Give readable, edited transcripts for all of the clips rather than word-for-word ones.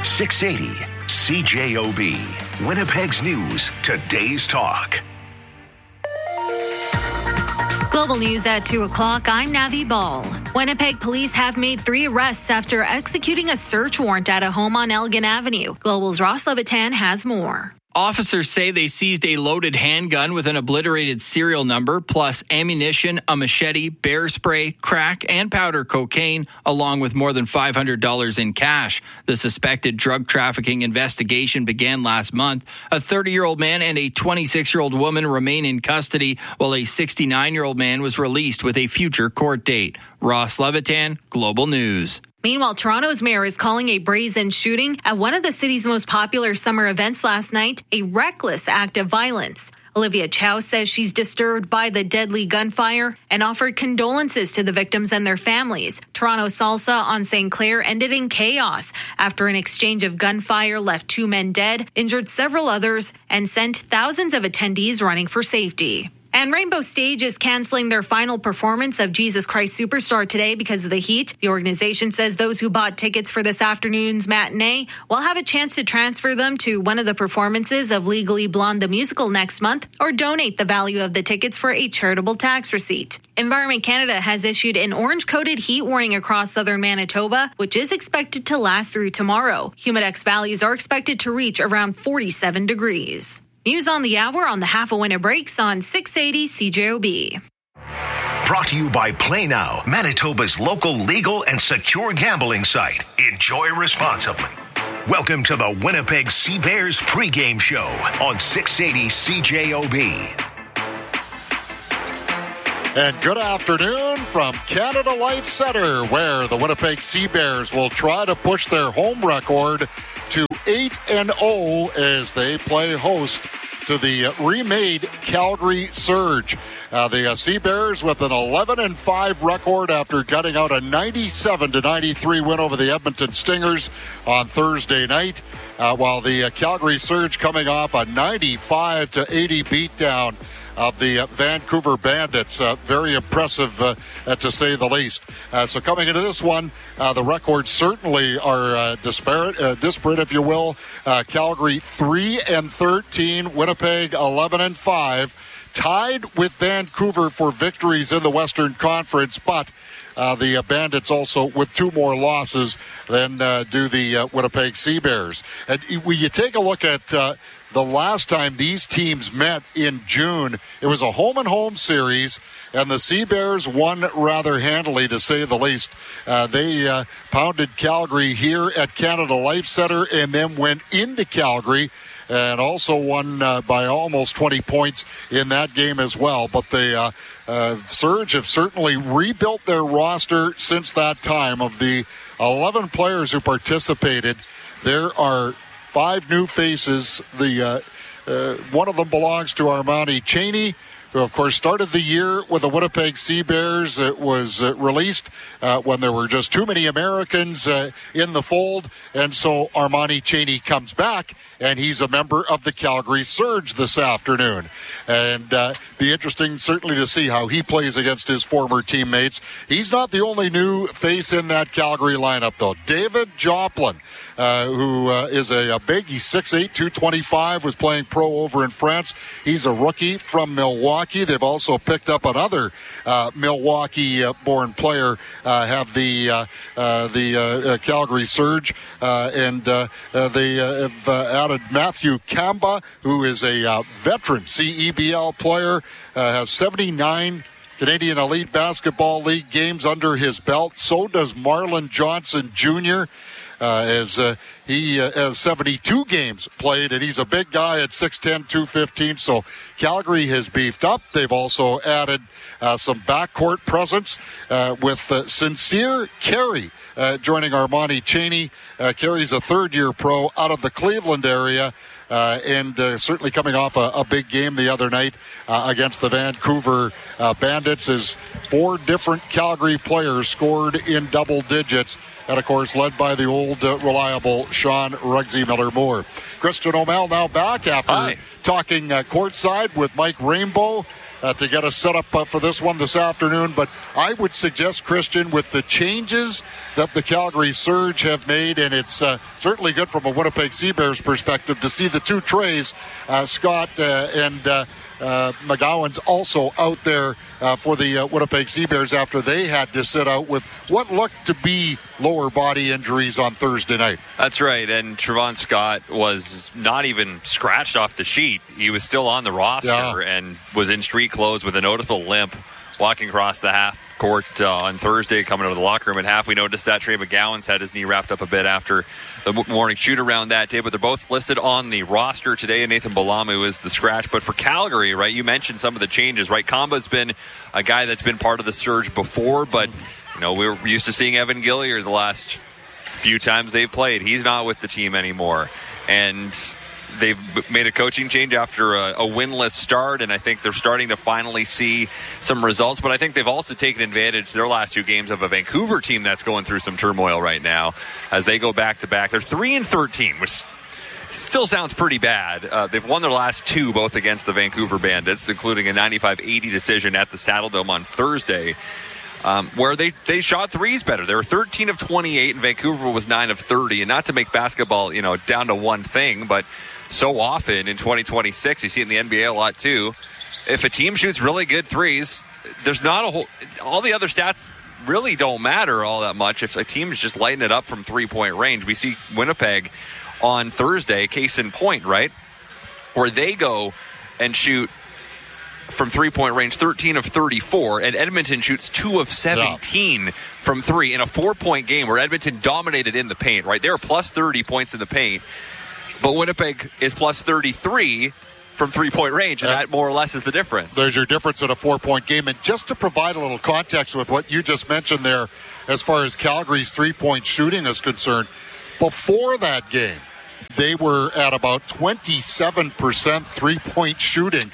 680 CJOB. Winnipeg's News, today's talk. Global News at 2 o'clock. I'm Navi Ball. Winnipeg police have made 3 arrests after executing a search warrant at a home on Elgin Avenue. Global's Ross Levitan has more. Officers say they seized a loaded handgun with an obliterated serial number, plus ammunition, a machete, bear spray, crack, and powder cocaine, along with more than $500 in cash. The suspected drug trafficking investigation began last month. A 30-year-old man and a 26-year-old woman remain in custody, while a 69-year-old man was released with a future court date. Ross Levitan, Global News. Meanwhile, Toronto's mayor is calling a brazen shooting at one of the city's most popular summer events last night a reckless act of violence. Olivia Chow says she's disturbed by the deadly gunfire and offered condolences to the victims and their families. Toronto Salsa on St. Clair ended in chaos after an exchange of gunfire left 2 men dead, injured several others, and sent thousands of attendees running for safety. And Rainbow Stage is canceling their final performance of Jesus Christ Superstar today because of the heat. The organization says those who bought tickets for this afternoon's matinee will have a chance to transfer them to one of the performances of Legally Blonde the Musical next month or donate the value of the tickets for a charitable tax receipt. Environment Canada has issued an orange-coated heat warning across southern Manitoba, which is expected to last through tomorrow. Humidex values are expected to reach around 47 degrees. News on the hour on the Half a Winner Breaks on 680 CJOB. Brought to you by Play Now, Manitoba's local legal and secure gambling site. Enjoy responsibly. Welcome to the Winnipeg Sea Bears pregame show on 680 CJOB. And good afternoon from Canada Life Centre, where the Winnipeg Sea Bears will try to push their home record to 8-0 as they play host to the remade Calgary Surge. The Sea Bears with an 11-5 record after gutting out a 97-93 win over the Edmonton Stingers on Thursday night, while the Calgary Surge coming off a 95-80 beatdown of the Vancouver Bandits. Very impressive, to say the least. So coming into this one, the records certainly are disparate, if you will. Calgary 3-13, Winnipeg 11-5. Tied with Vancouver for victories in the Western Conference, but the Bandits also with 2 more losses than do the Winnipeg Sea Bears. And when you take a look at the last time these teams met in June, it was a home-and-home series, and the Sea Bears won rather handily, to say the least. They pounded Calgary here at Canada Life Centre and then went into Calgary and also won by almost 20 points in that game as well. But the Surge have certainly rebuilt their roster since that time. Of the 11 players who participated, there are 5 new faces. One of them belongs to Armani Chaney, who, of course, started the year with the Winnipeg Sea Bears. It was released when there were just too many Americans in the fold, and so Armani Chaney comes back, and he's a member of the Calgary Surge this afternoon. And be interesting, certainly, to see how he plays against his former teammates. He's not the only new face in that Calgary lineup, though. David Joplin, who is a big, he's 6'8", 225, was playing pro over in France. He's a rookie from Milwaukee. They've also picked up another Milwaukee-born player, have the Calgary Surge, and they have added Matthew Kamba, who is a veteran CEBL player, has 79 Canadian Elite Basketball League games under his belt. So does Marlon Johnson Jr., as he has 72 games played, and he's a big guy at 6'10", 215. So Calgary has beefed up. They've also added some backcourt presence with Sincere Carey joining Armani Chaney. Carey's a third-year pro out of the Cleveland area. And certainly coming off a big game the other night against the Vancouver Bandits, as 4 different Calgary players scored in double digits, and of course led by the old reliable Sean Rugsy Miller-Moore. Christian O'Mell now back after talking courtside with Mike Rainbow. to get us set up for this one this afternoon. But I would suggest, Christian, with the changes that the Calgary Surge have made, and it's certainly good from a Winnipeg Seabears perspective to see the two Treys, Scott and McGowan's also out there for the Winnipeg Seabears after they had to sit out with what looked to be lower body injuries on Thursday night. That's right, and Trevon Scott was not even scratched off the sheet. He was still on the roster and was in street clothes with a noticeable limp walking across the half court on Thursday, coming out of the locker room at half. We noticed that Trey McGowan's had his knee wrapped up a bit after the morning shoot around that day, but they're both listed on the roster today. Nathan Balamu is the scratch. But for Calgary, right, you mentioned some of the changes, right? Kamba's been a guy that's been part of the Surge before, but we're used to seeing Evan Gilliard the last few times they've played. He's not with the team anymore, and they've made a coaching change after a winless start, and I think they're starting to finally see some results. But I think they've also taken advantage their last two games of a Vancouver team that's going through some turmoil right now as they go back-to-back. They're 3-13, which still sounds pretty bad. They've won their last two, both against the Vancouver Bandits, including a 95-80 decision at the Saddledome on Thursday, where they shot threes better. They were 13 of 28, and Vancouver was 9 of 30. And not to make basketball, down to one thing, but so often in 2026, you see it in the NBA a lot too, if a team shoots really good threes, there's not a whole, all the other stats really don't matter all that much if a team is just lighting it up from three-point range. We see Winnipeg on Thursday, case in point, right, where they go and shoot from three-point range 13 of 34, and Edmonton shoots 2 of 17 from three in a 4-point game where Edmonton dominated in the paint, right? They were plus 30 points in the paint, but Winnipeg is plus 33 from three-point range, and that more or less is the difference. There's your difference in a 4-point game. And just to provide a little context with what you just mentioned there, as far as Calgary's three-point shooting is concerned, before that game, they were at about 27% three-point shooting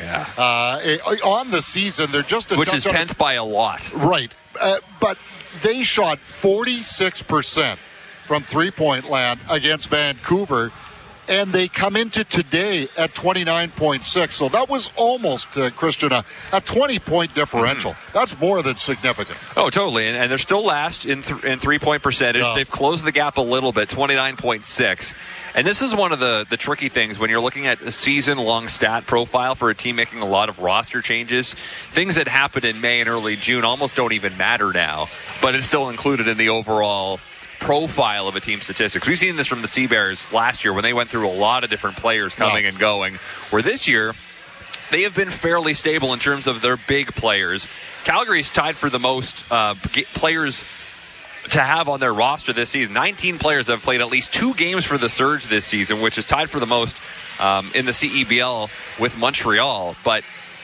on the season. They're just which is 10th by a lot. Right. But they shot 46% from three-point land against Vancouver, and they come into today at 29.6. So that was almost, Christian, a 20-point differential. That's more than significant. Oh, totally. And they're still last in three-point percentage. Yeah. They've closed the gap a little bit, 29.6. And this is one of the tricky things when you're looking at a season-long stat profile for a team making a lot of roster changes. Things that happened in May and early June almost don't even matter now, but it's still included in the overall profile of a team's statistics. We've seen this from the Seabears last year when they went through a lot of different players coming and going, where this year they have been fairly stable in terms of their big players. Calgary's tied for the most players to have on their roster this season. 19 players have played at least 2 games for the Surge this season, which is tied for the most in the CEBL with Montreal. But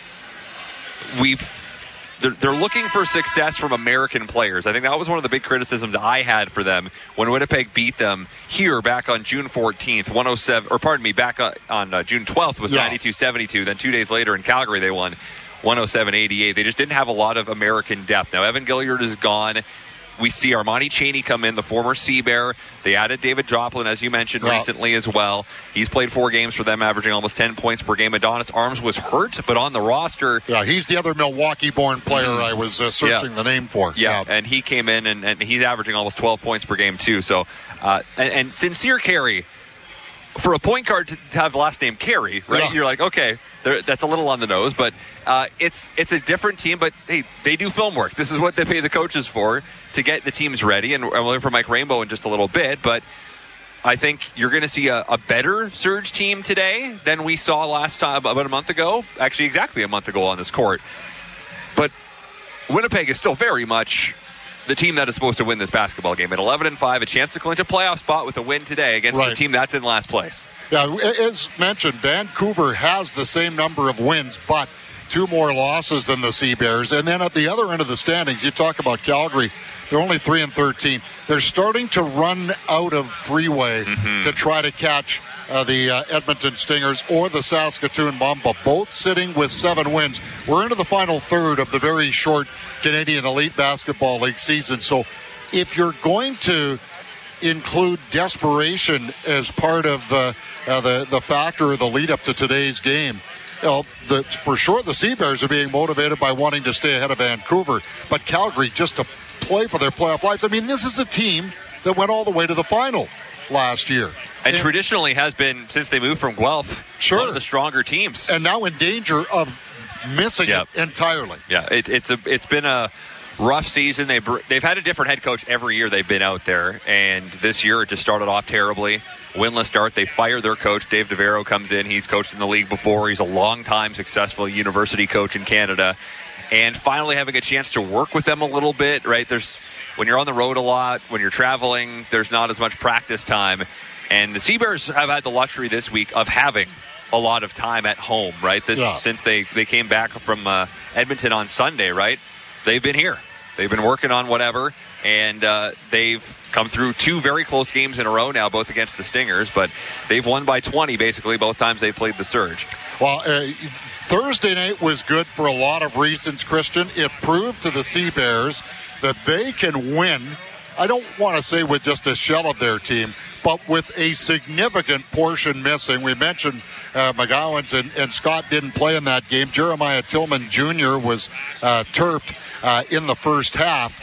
they're looking for success from American players. I think that was one of the big criticisms I had for them when Winnipeg beat them here back on June 14th, back on June 12th with 92-72. Then 2 days later in Calgary, they won 107-88. They just didn't have a lot of American depth. Now, Evan Gilliard is gone. We see Armani Chaney come in, the former Seabear. They added David Joplin, as you mentioned, recently as well. He's played 4 games for them, averaging almost 10 points per game. Adonis Arms was hurt, but on the roster. Yeah, he's the other Milwaukee-born player I was searching the name for. Yeah, and he came in, and he's averaging almost 12 points per game, too. So, and Sincere Carey, for a point guard to have the last name Carey, right? Yeah. You're like, okay, that's a little on the nose, but it's a different team. But hey, they do film work. This is what they pay the coaches for, to get the teams ready. And we'll hear from Mike Rainbow in just a little bit. But I think you're going to see a better Surge team today than we saw last time, about a month ago. Actually, exactly a month ago on this court. But Winnipeg is still very much the team that is supposed to win this basketball game. At 11-5, a chance to clinch a playoff spot with a win today against the team that's in last place. Yeah, as mentioned, Vancouver has the same number of wins, but 2 more losses than the Seabears. And then at the other end of the standings, you talk about Calgary. They're only 3-13. They're starting to run out of freeway to try to catch the Edmonton Stingers or the Saskatoon Mamba, both sitting with 7 wins. We're into the final third of the very short Canadian Elite Basketball League season. So if you're going to include desperation as part of the factor or the lead up to today's game, for sure the Sea Bears are being motivated by wanting to stay ahead of Vancouver, but Calgary just to play for their playoff lives. I mean, this is a team that went all the way to the final last year. And traditionally has been, since they moved from Guelph, one of the stronger teams. And now in danger of missing it entirely. Yeah, it's been a rough season. They've had a different head coach every year they've been out there, and this year it just started off terribly. Winless start. They fire their coach. Dave DeVero comes in. He's coached in the league before. He's a long-time successful university coach in Canada, and finally having a chance to work with them a little bit. Right, when you're on the road a lot, when you're traveling, there's not as much practice time, and the Sea Bears have had the luxury this week of having a lot of time at home. Right, since they came back from Edmonton on Sunday. Right. They've been here. They've been working on whatever, and they've come through 2 very close games in a row now, both against the Stingers, but they've won by 20, basically, both times they played the Surge. Well, Thursday night was good for a lot of reasons, Christian. It proved to the Sea Bears that they can win, I don't want to say with just a shell of their team, but with a significant portion missing. We mentioned McGowans and Scott didn't play in that game. Jeremiah Tillman Jr. was turfed in the first half.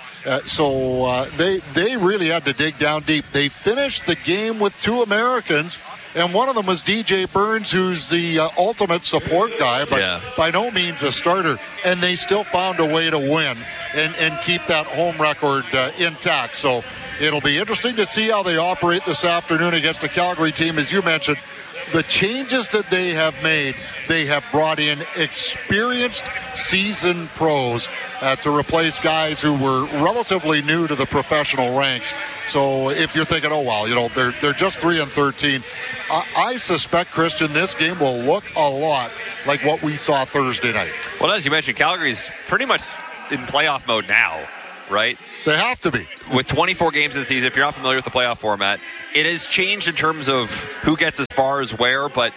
So they really had to dig down deep. They finished the game with 2 Americans, and one of them was DJ Burns, who's the ultimate support guy, but by no means a starter. And they still found a way to win and keep that home record intact. So it'll be interesting to see how they operate this afternoon against the Calgary team. As you mentioned, the changes that they have made, they have brought in experienced seasoned pros to replace guys who were relatively new to the professional ranks. So if you're thinking, they're just 3-13, I suspect, Christian, this game will look a lot like what we saw Thursday night. Well, as you mentioned, Calgary's pretty much in playoff mode now, right? They have to be. With 24 games in the season, if you're not familiar with the playoff format, it has changed in terms of who gets as far as where, but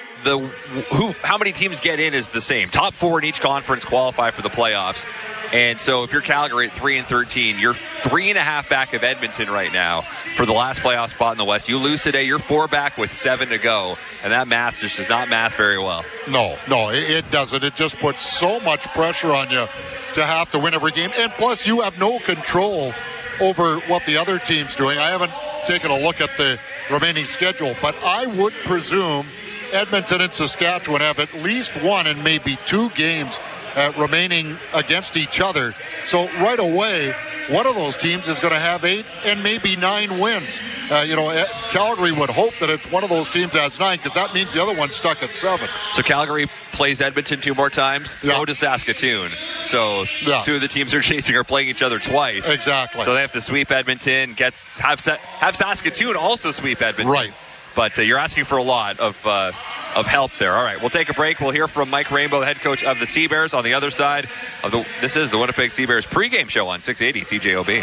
how many teams get in is the same. Top 4 in each conference qualify for the playoffs. And so if you're Calgary at 3-13, you're 3.5 back of Edmonton right now for the last playoff spot in the West. You lose today, you're 4 back with 7 to go, and that math just does not math very well. No, it doesn't. It just puts so much pressure on you to have to win every game. And plus, you have no control over what the other team's doing. I haven't taken a look at the remaining schedule, but I would presume Edmonton and Saskatchewan have at least 1 and maybe 2 games remaining against each other. So right away, one of those teams is going to have 8 and maybe 9 wins. Calgary would hope that it's one of those teams that has 9, because that means the other one's stuck at 7. So Calgary plays Edmonton 2 more times. So does Saskatoon. So 2 of the teams they're chasing are playing each other twice. Exactly. So they have to sweep Edmonton, have Saskatoon also sweep Edmonton. Right. But you're asking for a lot of help there. All right, we'll take a break. We'll hear from Mike Rainbow, the head coach of the Sea Bears, on the other side of this is the Winnipeg Sea Bears pregame show on 680 CJOB.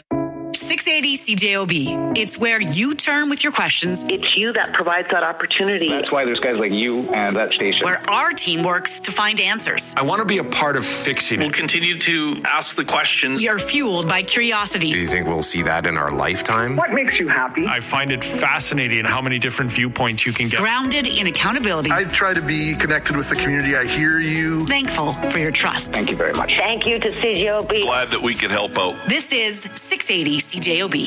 680 CJOB. It's where you turn with your questions. It's you that provides that opportunity. That's why there's guys like you and that station. Where our team works to find answers. I want to be a part of fixing it. We'll continue to ask the questions. You're fueled by curiosity. Do you think we'll see that in our lifetime? What makes you happy? I find it fascinating how many different viewpoints you can get. Grounded in accountability. I try to be connected with the community. I hear you. Thankful for your trust. Thank you very much. Thank you to CJOB. Glad that we could help out. This is 680 CJOB.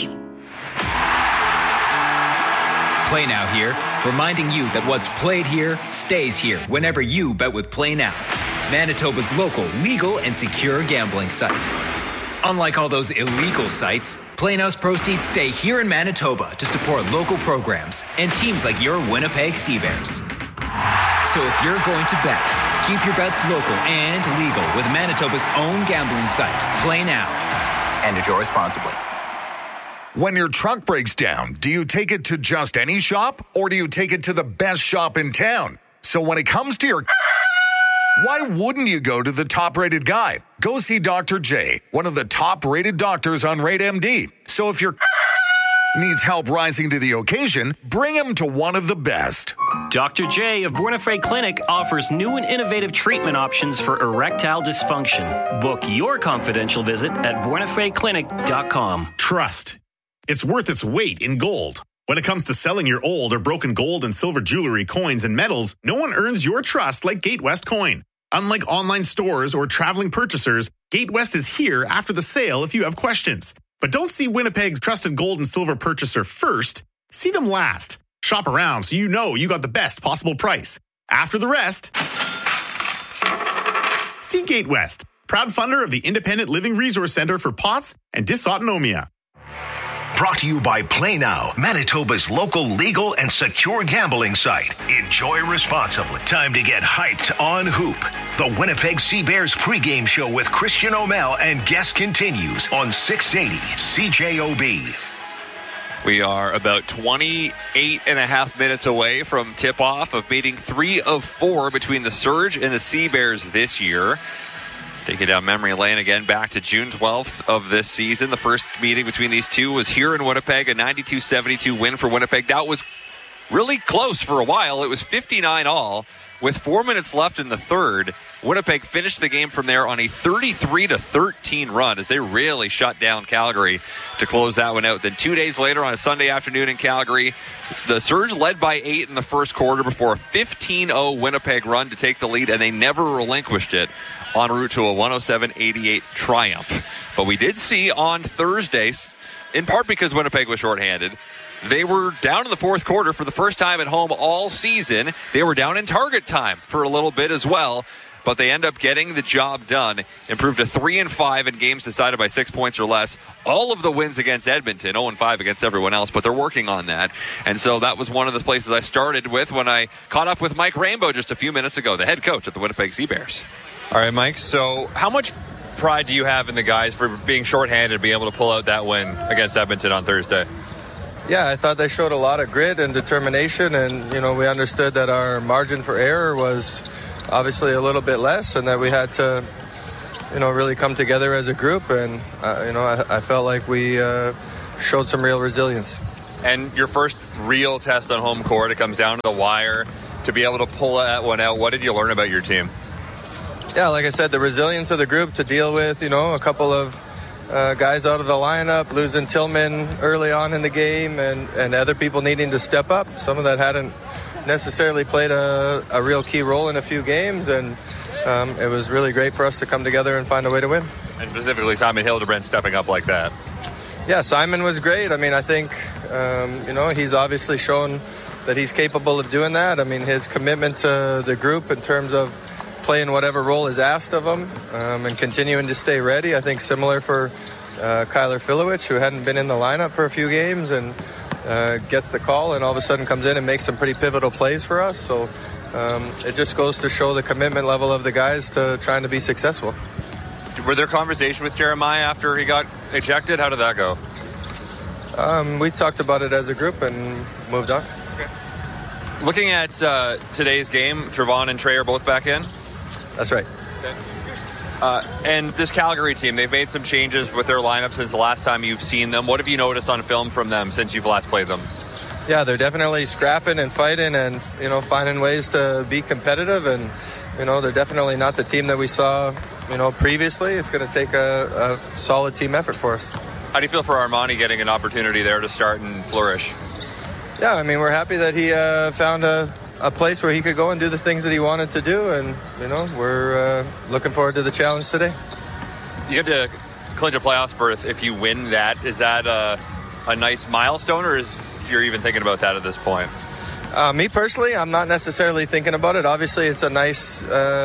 Play Now here, reminding you that what's played here stays here whenever you bet with Play Now, Manitoba's local, legal, and secure gambling site. Unlike all those illegal sites, Play Now's proceeds stay here in Manitoba to support local programs and teams like your Winnipeg Sea Bears. So if you're going to bet, keep your bets local and legal with Manitoba's own gambling site, Play Now. And enjoy responsibly. When your truck breaks down, do you take it to just any shop, or do you take it to the best shop in town? So when it comes to your why wouldn't you go to the top-rated guy? Go see Dr. J, one of the top-rated doctors on RateMD. So if your needs help rising to the occasion, bring him to one of the best. Dr. J of Buena Clinic offers new and innovative treatment options for erectile dysfunction. Book your confidential visit at buenafeclinic.com. Trust. It's worth its weight in gold. When it comes to selling your old or broken gold and silver jewelry, coins, and metals, no one earns your trust like GateWest Coin. Unlike online stores or traveling purchasers, GateWest is here after the sale if you have questions. But don't see Winnipeg's trusted gold and silver purchaser first. See them last. Shop around so you know you got the best possible price. After the rest, see GateWest, proud funder of the Independent Living Resource Center for POTS and dysautonomia. Brought to you by Play Now, Manitoba's local legal and secure gambling site. Enjoy responsibly. Time to get hyped on Hoop. The Winnipeg Sea Bears pregame show with Christian O'Mell and guest continues on 680 CJOB. We are about 28 and a half minutes away from tip-off of meeting 3 of 4 between the Surge and the Sea Bears this year. Taking down memory lane again back to June 12th of this season. The first meeting between these two was here in Winnipeg, a 92-72 win for Winnipeg. That was really close for a while. It was 59-all. With 4 minutes left in the third, Winnipeg finished the game from there on a 33-13 run as they really shut down Calgary to close that one out. Then 2 days later on a Sunday afternoon in Calgary, the Surge led by 8 in the first quarter before a 15-0 Winnipeg run to take the lead, and they never relinquished it en route to a 107-88 triumph. But we did see on Thursday, in part because Winnipeg was shorthanded, they were down in the fourth quarter for the first time at home all season. They were down in target time for a little bit as well, but they end up getting the job done. Improved to 3-5 in games decided by 6 points or less. All of the wins against Edmonton, 0-5 against everyone else, but they're working on that. And so that was one of the places I started with when I caught up with Mike Rainbow just a few minutes ago, the head coach at the Winnipeg Sea Bears. All right, Mike, so how much pride do you have in the guys for being shorthanded and being able to pull out that win against Edmonton on Thursday? Yeah, I thought they showed a lot of grit and determination, and, we understood that our margin for error was obviously a little bit less and that we had to, really come together as a group, and, I felt like we showed some real resilience. And your first real test on home court, it comes down to the wire. To be able to pull that one out, what did you learn about your team? Yeah, like I said, the resilience of the group to deal with, a couple of guys out of the lineup, losing Tillman early on in the game, and other people needing to step up. Some of that hadn't necessarily played a real key role in a few games, and it was really great for us to come together and find a way to win. And specifically Simon Hildebrand stepping up like that. Yeah, Simon was great. I think, he's obviously shown that he's capable of doing that. His commitment to the group in terms of playing whatever role is asked of him and continuing to stay ready. I think similar for Kyler Filowich, who hadn't been in the lineup for a few games and gets the call and all of a sudden comes in and makes some pretty pivotal plays for us. So it just goes to show the commitment level of the guys to trying to be successful. Were there conversations with Jeremiah after he got ejected? How did that go? We talked about it as a group and moved on. Okay. Looking at today's game, Trevon and Trey are both back in? That's right. Okay. And this Calgary team, they've made some changes with their lineup since the last time you've seen them. What have you noticed on film from them since you've last played them? Yeah, they're definitely scrapping and fighting and, finding ways to be competitive. And, they're definitely not the team that we saw, previously. It's going to take a solid team effort for us. How do you feel for Armani getting an opportunity there to start and flourish? Yeah, we're happy that he found a place where he could go and do the things that he wanted to do, and we're looking forward to the challenge today. You get to clinch a playoff berth if you win that. Is that a nice milestone, or is you're even thinking about that at this point? Me personally, I'm not necessarily thinking about it. Obviously, it's a nice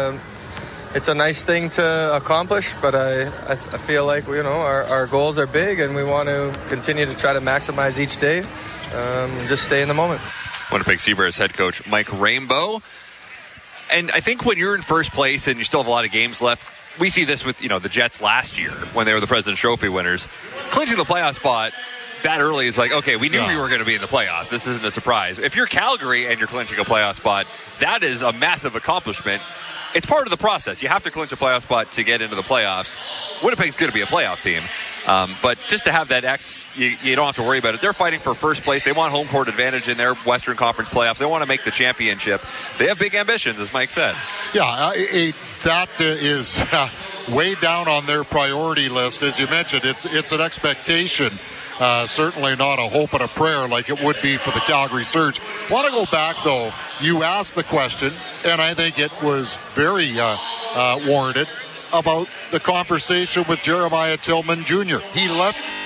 thing to accomplish, but I feel like our goals are big, and we want to continue to try to maximize each day, and just stay in the moment. Winnipeg Sea Bears head coach Mike Rainbow. And I think when you're in first place and you still have a lot of games left, we see this with, the Jets last year when they were the President's Trophy winners. Clinching the playoff spot that early is like, okay, we knew we were going to be in the playoffs. This isn't a surprise. If you're Calgary and you're clinching a playoff spot, that is a massive accomplishment. It's part of the process. You have to clinch a playoff spot to get into the playoffs. Winnipeg's going to be a playoff team. But just to have that X, you don't have to worry about it. They're fighting for first place. They want home court advantage in their Western Conference playoffs. They want to make the championship. They have big ambitions, as Mike said. Yeah, that is way down on their priority list. As you mentioned, it's an expectation certainly not a hope and a prayer like it would be for the Calgary Surge. Want to go back, though. You asked the question, and I think it was very warranted, about the conversation with Jeremiah Tillman Jr. He left